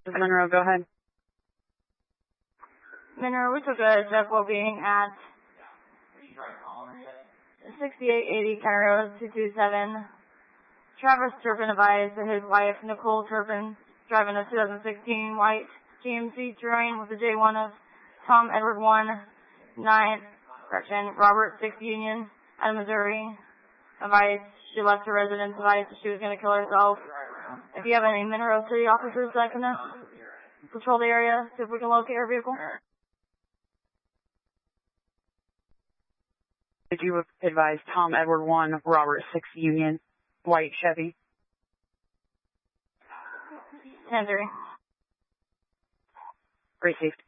Monroe, go ahead. Monroe, we took a Jeff Wellbeing at 6880 County Road 227. Travis Turpin advised that his wife, Nicole Turpin, driving a 2016 white GMC Terrain with a J1 of Tom Edward 19, Robert 6 Union, out of Missouri. Advised she left her residence, advised that she was going to kill herself. If you have any Monroe City officers that can patrol the area, see if we can locate her vehicle. Did you advise Tom Edward 1, Robert 6 Union, white Chevy? 10-3. Great safety.